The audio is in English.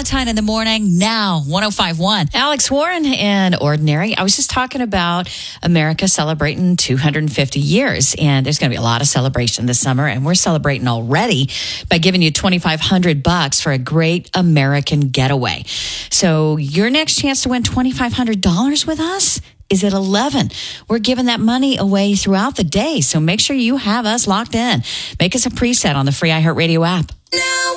Valentine in the morning, now 105.1. Alex Warren and Ordinary. I was just talking about America celebrating 250 years, and there's going to be a lot of celebration this summer, and we're celebrating already by giving you $2,500 for a great American getaway. So your next chance to win $2,500 with us is at 11. We're giving that money away throughout the day, so make sure you have us locked in. Make us a preset on the free iHeartRadio app.